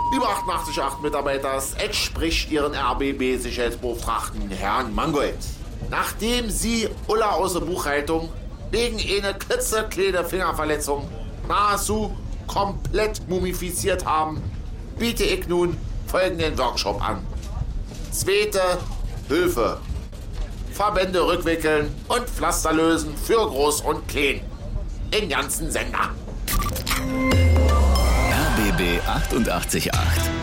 Liebe 88.8 Mitarbeiter, es spricht Ihren RBB-Sicherheitsbeauftragten Herrn Mangold. Nachdem Sie Ulla aus der Buchhaltung wegen einer klitzekleine Fingerverletzung nahezu komplett mumifiziert haben, biete ich nun folgenden Workshop an. Zweite Hilfe. Verbände rückwickeln und Pflaster lösen für Groß und Klein. In ganzen Sender. RBB 88.8